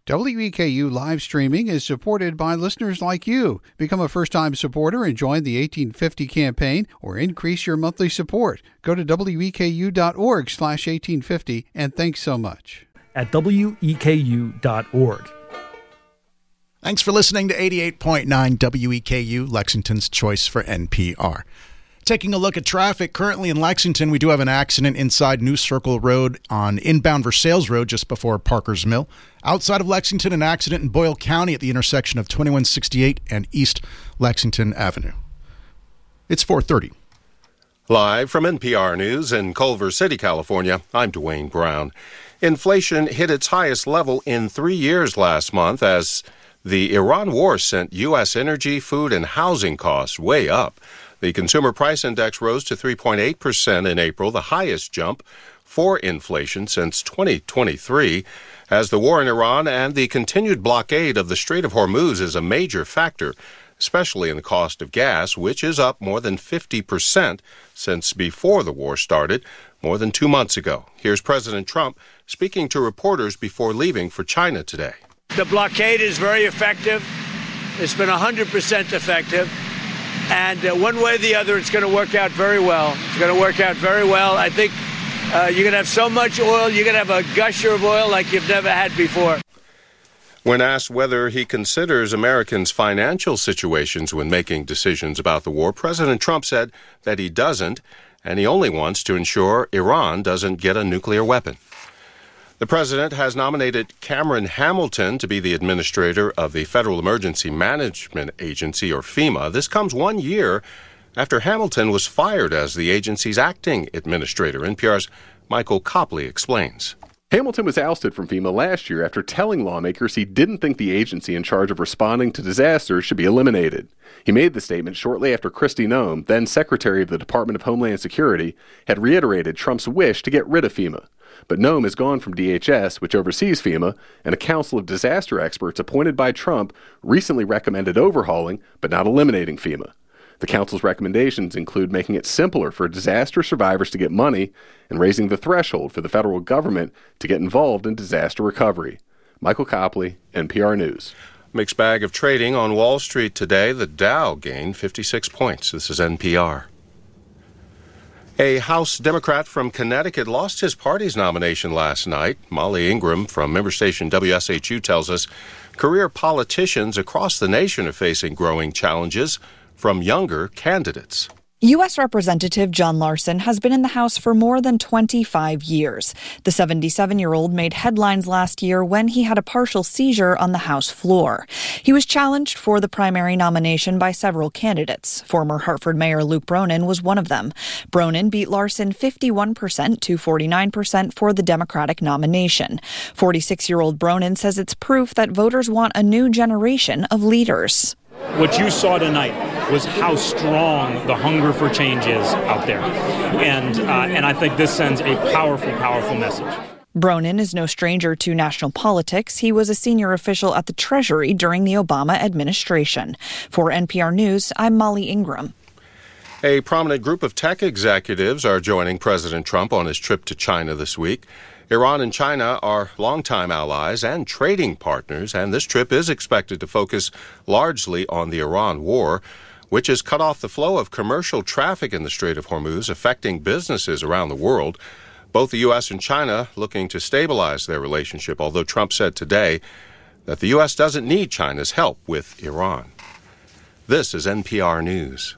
WEKU live streaming is supported by listeners like you. Become a first-time supporter and join the 1850 campaign or increase your monthly support. Go to weku.org/1850 and thanks so much. At weku.org. Thanks for listening to 88.9 WEKU, Lexington's choice for NPR. Taking a look at traffic, currently in Lexington, we do have an accident inside New Circle Road on inbound Versailles Road just before Parker's Mill. Outside of Lexington, an accident in Boyle County at the intersection of 2168 and East Lexington Avenue. It's 4:30. Live from NPR News in Culver City, California, I'm Dwayne Brown. Inflation hit its highest level in 3 years last month as the Iran war sent U.S. energy, food, and housing costs way up. The Consumer Price Index rose to 3.8% in April, the highest jump for inflation since 2023, as the war in Iran and the continued blockade of the Strait of Hormuz is a major factor, especially in the cost of gas, which is up more than 50% since before the war started, more than 2 months ago. Here's President Trump speaking to reporters before leaving for China today. The blockade is very effective. It's been 100% effective. And one way or the other, it's going to work out very well. It's going to work out very well. I think you're going to have so much oil, you're going to have a gusher of oil like you've never had before. When asked whether he considers Americans' financial situations when making decisions about the war, President Trump said that he doesn't, and he only wants to ensure Iran doesn't get a nuclear weapon. The president has nominated Cameron Hamilton to be the administrator of the Federal Emergency Management Agency, or FEMA. This comes 1 year after Hamilton was fired as the agency's acting administrator. NPR's Michael Copley explains. Hamilton was ousted from FEMA last year after telling lawmakers he didn't think the agency in charge of responding to disasters should be eliminated. He made the statement shortly after Kristi Noem, then Secretary of the Department of Homeland Security, had reiterated Trump's wish to get rid of FEMA. But Noem is gone from DHS, which oversees FEMA, and a council of disaster experts appointed by Trump recently recommended overhauling, but not eliminating FEMA. The council's recommendations include making it simpler for disaster survivors to get money and raising the threshold for the federal government to get involved in disaster recovery. Michael Copley, NPR News. Mixed bag of trading on Wall Street today. The Dow gained 56 points. This is NPR. A House Democrat from Connecticut lost his party's nomination last night. Molly Ingram from member station WSHU tells us career politicians across the nation are facing growing challenges from younger candidates. U.S. Representative John Larson has been in the House for more than 25 years. The 77-year-old made headlines last year when he had a partial seizure on the House floor. He was challenged for the primary nomination by several candidates. Former Hartford Mayor Luke Bronin was one of them. Bronin beat Larson 51% to 49% for the Democratic nomination. 46-year-old Bronin says it's proof that voters want a new generation of leaders. What you saw tonight was how strong the hunger for change is out there. And I think this sends a powerful, powerful message. Bronin is no stranger to national politics. He was a senior official at the Treasury during the Obama administration. For NPR News, I'm Molly Ingram. A prominent group of tech executives are joining President Trump on his trip to China this week. Iran and China are longtime allies and trading partners, and this trip is expected to focus largely on the Iran war, which has cut off the flow of commercial traffic in the Strait of Hormuz, affecting businesses around the world. Both the U.S. and China looking to stabilize their relationship, although Trump said today that the U.S. doesn't need China's help with Iran. This is NPR News.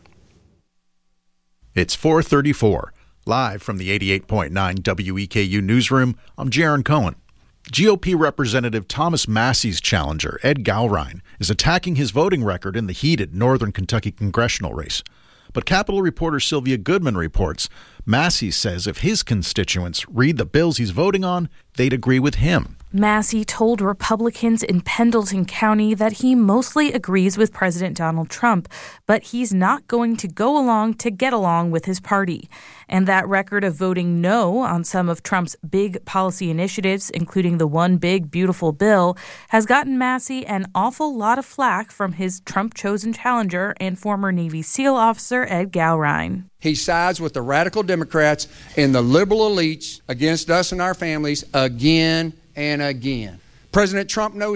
It's 4:34. Live from the 88.9 WEKU newsroom, I'm Jaron Cohen. GOP Representative Thomas Massey's challenger, Ed Gowrine, is attacking his voting record in the heated Northern Kentucky congressional race. But Capitol reporter Sylvia Goodman reports Massey says if his constituents read the bills he's voting on, they'd agree with him. Massey told Republicans in Pendleton County that he mostly agrees with President Donald Trump, but he's not going to go along to get along with his party. And that record of voting no on some of Trump's big policy initiatives, including the One Big Beautiful Bill, has gotten Massey an awful lot of flack from his Trump-chosen challenger and former Navy SEAL officer Ed Gowrine. He sides with the radical Democrats and the liberal elites against us and our families again and again. President Trump knows